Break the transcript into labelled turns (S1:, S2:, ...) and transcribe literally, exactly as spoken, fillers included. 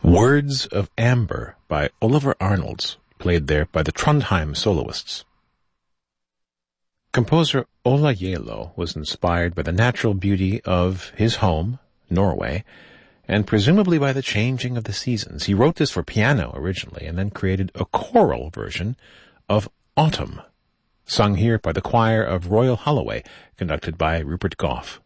S1: Words of Amber by Oliver Arnolds, played there by the Trondheim soloists. Composer Ola Gjeilo was inspired by the natural beauty of his home, Norway, and presumably by the changing of the seasons. He wrote this for piano originally and then created a choral version of Autumn, sung here by the choir of Royal Holloway, conducted by Rupert Gough.